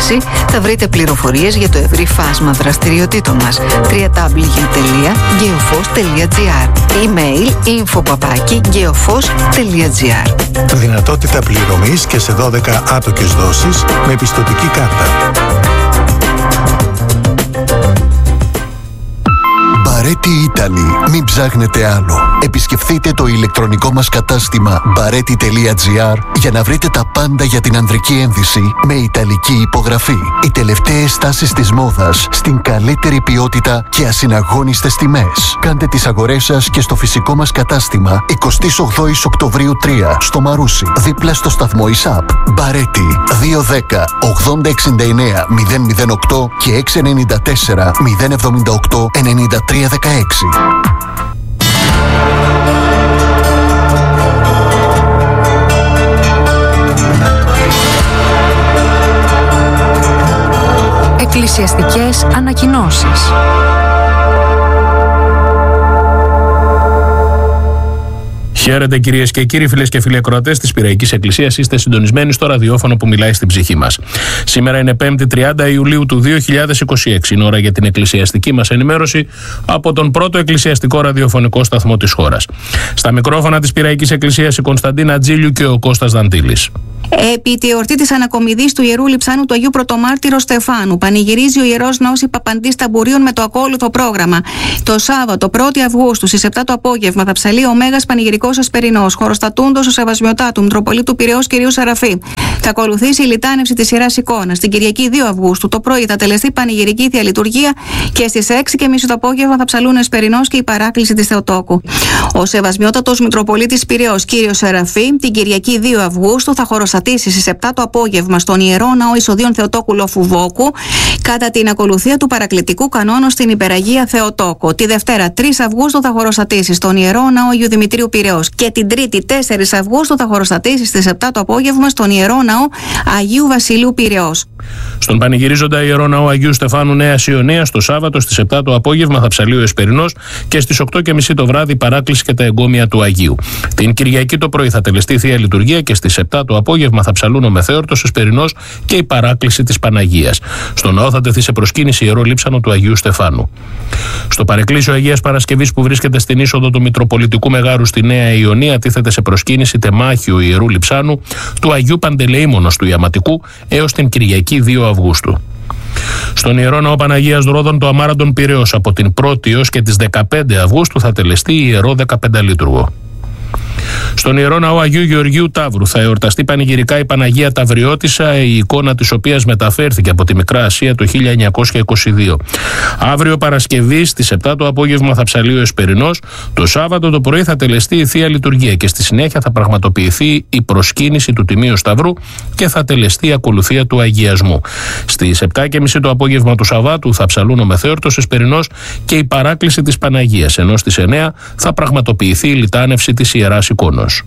έναρξη θα βρείτε πληροφορίες για το ευρύ φάσμα δραστηριοτήτων μας. www.geofos.gr. Email info@geofos.gr. Δυνατότητα πληρωμής και σε 12 άτοκες δόσεις με πιστωτική κάρτα. Μπαρέτι Italy. Μην ψάχνετε άλλο. Επισκεφθείτε το ηλεκτρονικό μας κατάστημα bareti.gr για να βρείτε τα πάντα για την ανδρική ένδυση με ιταλική υπογραφή. Οι τελευταίες στάσεις της μόδας στην καλύτερη ποιότητα και ασυναγώνιστες τιμές. Κάντε τις αγορές σας και στο φυσικό μας κατάστημα 28 Οκτωβρίου 3 στο Μαρούσι, δίπλα στο σταθμό ΙΣΑΠ. Μπαρέτι 210 80 69 008 και 694 078 93 16. Εκκλησιαστικές ανακοινώσεις. Χαίρετε κυρίες και κύριοι, φίλες και φίλοι ακροατές της Πειραϊκής Εκκλησίας. Είστε συντονισμένοι στο ραδιόφωνο που μιλάει στην ψυχή μας. Σήμερα είναι 5η 30 Ιουλίου του 2026. Είναι ώρα για την εκκλησιαστική μας ενημέρωση από τον πρώτο εκκλησιαστικό ραδιοφωνικό σταθμό της χώρας. Στα μικρόφωνα της Πειραϊκής Εκκλησίας η Κωνσταντίνα Τζίλιου και ο Κώστας Δαντήλης. Επί τη εορτή της ανακομιδής του Ιερού Λειψάνου του Αγίου Πρωτομάρτυρου Στεφάνου, πανηγυρίζει ο Ιερός Ναός Παπαντής Ταμπουρίων με το ακόλουθο πρόγραμμα. Το Σάββατο 1η Αυγούστου στις 7 το απόγευμα θα ψαλεί ο Μέγας Πανηγυρικός Ασπερινός, χωροστατούντος ο Σεβασμιωτάτου Μητροπολίτου Πειραιώς κ. Σεραφή. Θα ακολουθήσει η λιτάνευση της Ιεράς Εικόνας. Την Κυριακή 2 Αυγούστου το πρωί θα τελεστεί πανηγυρική θεία λειτουργία και στις 6:30 το απόγευμα θα ψαλούν Εσπερινός και η παράκληση της Θεοτόκου. Ο Σεβασμιότατος Μητροπολίτης Πειραιώς κ. Σεραφή την Κυριακή 2 Αυγούστου θα χωροστατήσει στις 7 το απόγευμα στον Ιερό Ναό Εισοδίων Θεοτόκου Λοφουβόκου κατά την ακολουθία του παρακλητικού κανόνου στην Υπεραγία Θεοτόκου. Τη Δευτέρα 3 Αυγούστου θα χωροστατήσει στον Ιερό Ναό Αγίου Δημητρίου Πειραιώς και την Τρίτη 4 Αυγούστου θα χωροστατήσει στις 7 το απόγευμα στον Ιερό Ναό Αγίου Βασιλείου Πειραιώς. Στον πανηγυρίζοντα Ιερό Ναό Αγίου Στεφάνου Νέας Ιωνίας το Σάββατο στις 7 το απόγευμα θα ψαλεί ο Εσπερινός και στις 8:30 το βράδυ η παράκληση και τα εγκόμια του Αγίου. Την Κυριακή το πρωί θα τελεστεί θεία λειτουργία και στις 7 το απόγευμα θα ψαλούν ο Μεθέωρτος, Εσπερινός και η παράκληση της Παναγίας. Στο ναό θα τεθεί σε προσκύνηση Ιερό Λείψανο του Αγίου Στεφάνου. Στο παρεκκλήσιο Αγίας Παρασκευής που βρίσκεται στην είσοδο του Μητροπολιτικού Μεγάρου στη Νέα Ιωνία τίθεται σε προσκύνηση τεμάχιο Ιερού Λειψάνου του Αγίου Παντελεήμονος του Ιαματικού έως την Κυριακή 2 Αυγούστου. Στον Ιερό Ναό Παναγίας Ρόδων το Αμάραντον Πειραιώς από την 1η έως και τις 15 Αυγούστου θα τελεστεί Ιερό 15 Λειτουργό. Στον Ιερό Ναό Αγίου Γεωργίου Ταύρου θα εορταστεί πανηγυρικά η Παναγία Ταυριώτισσα, η εικόνα της οποίας μεταφέρθηκε από τη Μικρά Ασία το 1922. Αύριο Παρασκευή στις 7 το απόγευμα θα ψαλεί ο Εσπερινός, το Σάββατο το πρωί θα τελεστεί η Θεία Λειτουργία και στη συνέχεια θα πραγματοποιηθεί η προσκύνηση του Τιμίου Σταυρού και θα τελεστεί η ακολουθία του Αγιασμού. Στις 7:30 το απόγευμα του Σαββάτου θα ψαλούν ο Μεθέωρτος, Εσπερινός και η παράκληση της Παναγίας, ενώ στις 9 θα πραγματοποιηθεί η λιτάνευση της Ιεράς Εικόνος.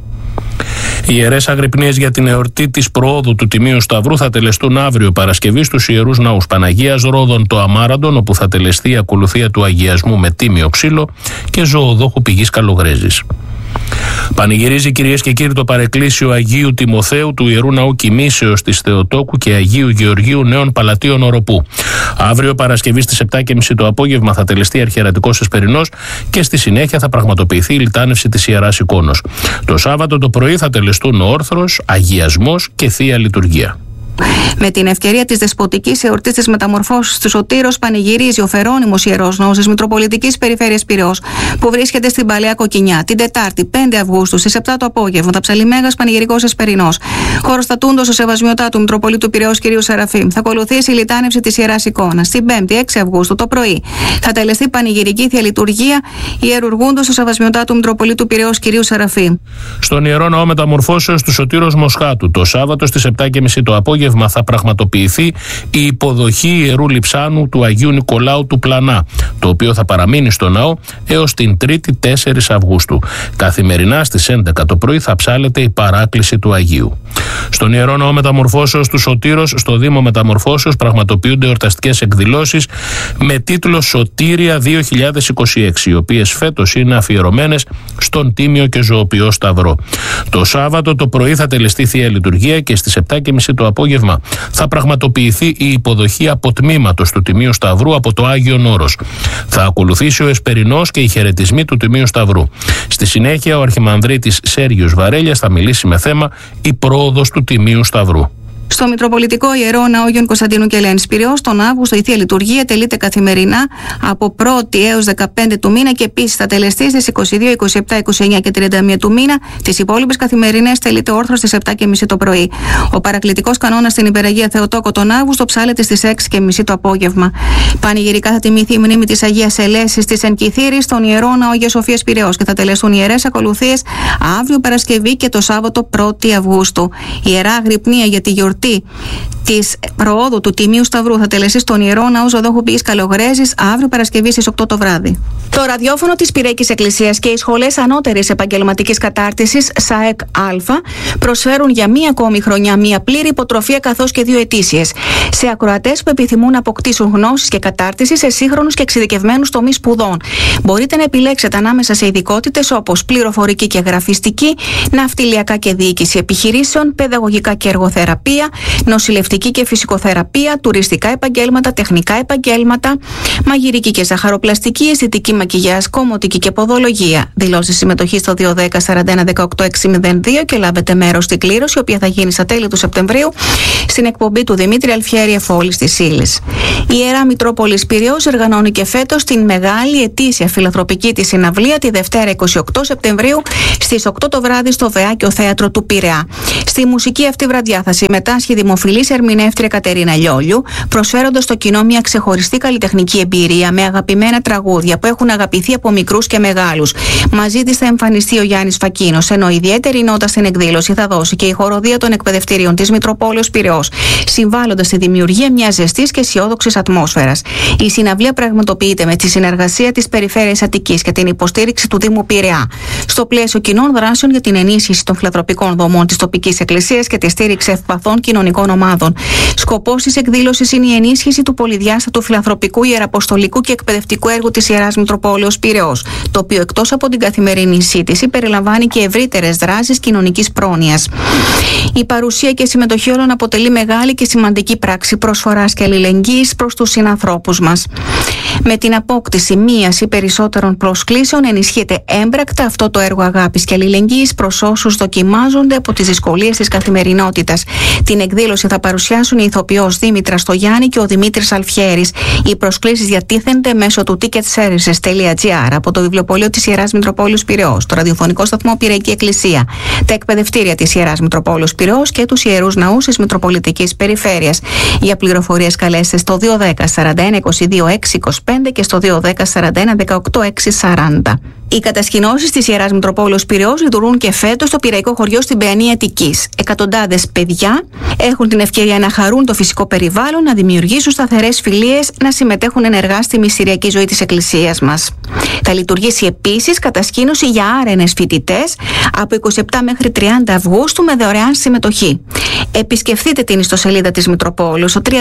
Οι ιερές αγρυπνίες για την εορτή της προόδου του Τιμίου Σταυρού θα τελεστούν αύριο Παρασκευή στους Ιερούς Ναούς Παναγίας Ρόδων το Αμάραντον, όπου θα τελεστεί η ακολουθία του Αγιασμού με τίμιο ξύλο και ζωοδόχου πηγής Καλογρέζης. Πανηγυρίζει κυρίες και κύριοι το παρεκκλήσιο Αγίου Τιμοθέου του Ιερού Ναού Κοιμήσεως της Θεοτόκου και Αγίου Γεωργίου Νέων Παλατίων Οροπού. Αύριο Παρασκευή στις 7:30 το απόγευμα θα τελεστεί αρχιερατικός Εσπερινός και στη συνέχεια θα πραγματοποιηθεί η λιτάνευση της Ιεράς Εικόνος. Το Σάββατο το πρωί θα τελεστούν όρθρος, αγιασμός και Θεία Λειτουργία. Με την ευκαιρία της δεσποτικής εορτής της μεταμορφώσεως του Σωτήρος, πανηγυρίζει ο Φερόνιμος Ιερός Ναός της Μητροπολιτικής Περιφέρειας Πειραιώς, που βρίσκεται στην Παλαιά Κοκκινιά. Την Τετάρτη, 5 Αυγούστου, στις 7 το απόγευμα, θα ψαλεί Μέγας Πανηγυρικός Εσπερινός. Χωροστατούντος ο Σεβασμιωτάτου Μητροπολίτου Πειραιώς κ. Σεραφείμ, θα ακολουθήσει η λιτάνευση της Ιεράς Εικόνας. Την 5η, 6 Αυγούστου το πρωί, θα τελεστεί πανηγυρική θεία λειτουργία ιερουργούντος ο Σεβασμιωτάτου Μητροπολίτου Πειραιώς κ. Σεραφείμ. Στον Ιερό Ναό Μεταμορφώσεως του Σωτήρος Μοσχάτου, το Σάββατο στις 7:30 το απόγευμα θα πραγματοποιηθεί η υποδοχή Ιερού Λειψάνου του Αγίου Νικολάου του Πλανά, το οποίο θα παραμείνει στο ναό έως την 3η 4 Αυγούστου. Καθημερινά στις 11 το πρωί θα ψάλεται η παράκληση του Αγίου. Στον Ιερό Ναό Μεταμορφώσεως του Σωτήρος, στο Δήμο Μεταμορφώσεως, πραγματοποιούνται εορταστικές εκδηλώσεις με τίτλο Σωτήρια 2026, οι οποίες φέτος είναι αφιερωμένες στον Τίμιο και Ζωοποιό Σταυρό. Το Σάββατο το πρωί θα τελεστεί Θεία Λειτουργία και στις 7:30 το απόγευμα απόγευμα θα πραγματοποιηθεί η υποδοχή αποτμήματος του Τιμίου Σταυρού από το Άγιον Όρος. Θα ακολουθήσει ο εσπερινός και οι χαιρετισμοί του Τιμίου Σταυρού. Στη συνέχεια, ο Αρχιμανδρίτης Σέργιος Βαρέλιας θα μιλήσει με θέμα η πρόοδος του Τιμίου Σταυρού. Στο Μητροπολιτικό Ιερό Ναό Αγίων Κωνσταντίνου και Ελένης Πειραιώς, τον Αύγουστο η Θεία Λειτουργία τελείται καθημερινά από 1η έως 15 του μήνα και επίσης θα τελεστεί στις 22, 27, 29 και 31 του μήνα. Τις υπόλοιπες καθημερινές τελείται όρθρος στις 7:30 το πρωί. Ο παρακλητικός κανόνας στην Υπεραγία Θεοτόκο τον Αύγουστο ψάλεται στις 6:30 το απόγευμα. Πανηγυρικά θα τιμηθεί η μνήμη της Αγίας Ελέσης της Εν Κιθήρης στον Ιερό Ναό Αγίας Σοφίας Πειραιώς και θα τελεστούν ιερές ακολουθίες αύριο Παρασκευή και το Σάββατο 1η Αυγούστου. Η ιερά αγρυπνία για τη γιορτή της προόδου του Τιμίου Σταυρού θα τελεστεί στον Ιερό Ναό Ζωδόχου Ποιής Καλογρέζης αύριο Παρασκευή στις 8 το βράδυ. Το ραδιόφωνο της Πυραϊκής Εκκλησίας και οι σχολές ανώτερης επαγγελματικής κατάρτισης ΣΑΕΚ Α προσφέρουν για μία ακόμη χρονιά μία πλήρη υποτροφία καθώς και 2 ετήσιες σε ακροατές που επιθυμούν να αποκτήσουν γνώσεις και κατάρτιση σε σύγχρονους και εξειδικευμένους τομείς σπουδών. Μπορείτε να επιλέξετε ανάμεσα σε ειδικότητες όπως πληροφορική και γραφιστική, ναυτιλιακά και διοίκηση επιχειρήσεων, παιδαγωγικά και εργοθεραπεία, νοσηλευτική και φυσικοθεραπεία, τουριστικά επαγγέλματα, τεχνικά επαγγέλματα, μαγειρική και ζαχαροπλαστική, αισθητική μακιγιάζ, κομμωτική και ποδολογία. Δηλώσεις συμμετοχή στο 210 41 18 602 και λάβετε μέρος στην κλήρωση, η οποία θα γίνει στα τέλη του Σεπτεμβρίου στην εκπομπή του Δημήτρη Αλφιέρη Εφόλης της Ήλης. Η Ιερά Μητρόπολης Πειραιώς οργανώνει και φέτος την μεγάλη ετήσια φιλανθρωπική της συναυλία τη Δευτέρα 28 Σεπτεμβρίου στις 8 το βράδυ στο Βεάκιο Θέατρο του Πειραιά. Στη μουσική αυτή βραδιά θα συμμετάσχει η δημοφιλής ερμηνεύτρια Κατερίνα Λιόλιου, προσφέροντας στο κοινό μια ξεχωριστή καλλιτεχνική εμπειρία με αγαπημένα τραγούδια που έχουν αγαπηθεί από μικρούς και μεγάλους. Μαζί της θα εμφανιστεί ο Γιάννης Φακίνος, ενώ ιδιαίτερη νότα στην εκδήλωση θα δώσει και η χοροδία των εκπαιδευτηρίων της Μητροπόλεως Πειραιώς, συμβάλλοντας στη δημιουργία μιας ζεστής και αισιόδοξης ατμόσφαιρας. Η συναυλία πραγματοποιείται με τη συνεργασία της Περιφέρειας Αττικής και την υποστήριξη του Δήμου Πειραιά, στο πλαίσιο κοινών δράσεων για την ενίσχυση των φιλανθρωπικών δομών της τοπικής εκκλησίας και τη στήριξη ευπαθών κοινωνικών ομάδων. Σκοπός της εκδήλωσης είναι η ενίσχυση του πολυδιάστατου φιλανθρωπικού, ιεραποστολικού και εκπαιδευτικού έργου της Ιεράς Μητροπόλεως Πειραιώς, το οποίο εκτός από την καθημερινή σύντηση περιλαμβάνει και ευρύτερες δράσεις κοινωνικής πρόνοιας. Η παρουσία και συμμετοχή όλων αποτελεί μεγάλη και σημαντική πράξη προσφοράς και αλληλεγγύης προς τους συνανθρώπους μας. Με την απόκτηση μίας ή περισσότερων προσκλήσεων ενισχύεται έμπρακτα αυτό το έργο αγάπης και αλληλεγγύης προς όσους δοκιμάζονται από τις δυσκολίες της καθημερινότητας. Την εκδήλωση θα παρουσιάσουν η ηθοποιός Δήμητρα Στογιάννη και ο Δημήτρης Αλφιέρης. Οι προσκλήσεις διατίθενται μέσω του ticketservices.gr από το βιβλιοπωλείο της Ιεράς Μητροπόλεως Πειραιώς, το ραδιοφωνικό σταθμό Πυραϊκή Εκκλησία, τα εκπαιδευτήρια της Ιεράς Μητροπόλεως Πειραιώς και τους ιερούς ναούς της Μητροπολιτικής Περιφέρειας. Για πληροφορίες καλέστε στο 210 41 22 625 και στο 210 41 18 640. Οι κατασκηνώσεις της Ιεράς Μητροπόλεως Πειραιώς λειτουργούν και φέτος στο πειραϊκό χωριό στην Παιανία Αττικής. Εκατοντάδες παιδιά έχουν την ευκαιρία να χαρούν το φυσικό περιβάλλον, να δημιουργήσουν σταθερές φιλίες, να συμμετέχουν ενεργά στη μυστηριακή ζωή της Εκκλησίας μας. Θα λειτουργήσει επίσης κατασκήνωση για άρενες φοιτητές από 27 μέχρι 30 Αυγούστου με δωρεάν συμμετοχή. Επισκεφτείτε την ιστοσελίδα της Μητροπόλεως στο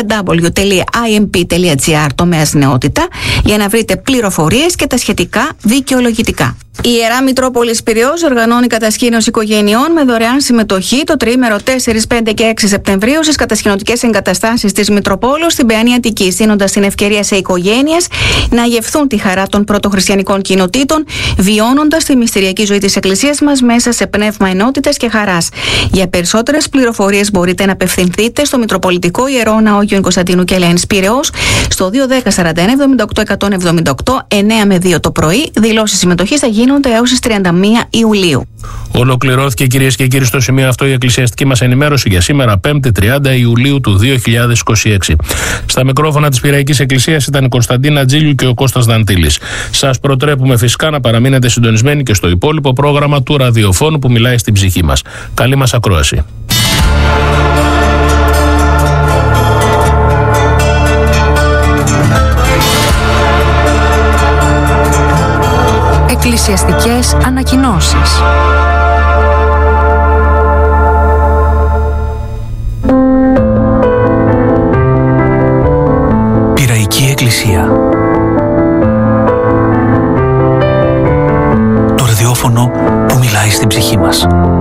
www.imp.gr τομέας νεότητα για να βρείτε πληροφορίες και τα σχετικά δικαιολογητικά. Η Ιερά Μητρόπολης Πειραιώς οργανώνει κατασκήνωση οικογενειών με δωρεάν συμμετοχή το τριήμερο 4, 5 και 6 Σεπτεμβρίου στις κατασκηνωτικές εγκαταστάσεις της Μητροπόλεως στην Παιανία Αττικής, δίνοντας την ευκαιρία σε οικογένειες να γευθούν τη χαρά των πρωτοχριστιανικών κοινοτήτων, βιώνοντας τη μυστηριακή ζωή της Εκκλησίας μας μέσα σε πνεύμα ενότητας και χαράς. Για περισσότερες πληροφορίες μπορείτε να απευθυνθείτε στο Μητροπολιτικό Ιερό Ναό Αγίων Κωνσταντίνου και Ελένης Πειραιώς στο 210 41 78 178 9 με 2 το πρωί. Δηλώσεις συμμετοχής θα γίνονται έως τις 31 Ιουλίου. Ολοκληρώθηκε, κυρίες και κύριοι, στο σημείο αυτό η εκκλησιαστική μας ενημέρωση για σήμερα, 5η 30 Ιουλίου του 2026. Στα μικρόφωνα της Πυραϊκής Εκκλησίας ήταν η Κωνσταντίνα Τζίλιου και ο Κώστας Δαντήλης. Σας προτρέπουμε φυσικά να παραμείνετε συντονισμένοι και στο υπόλοιπο πρόγραμμα του ραδιοφώνου που μιλάει στην ψυχή μας. Καλή μας ακρόαση. Εκκλησιαστικές ανακοινώσεις. Πυραϊκή Εκκλησία. Το ραδιόφωνο που μιλάει στην ψυχή μας.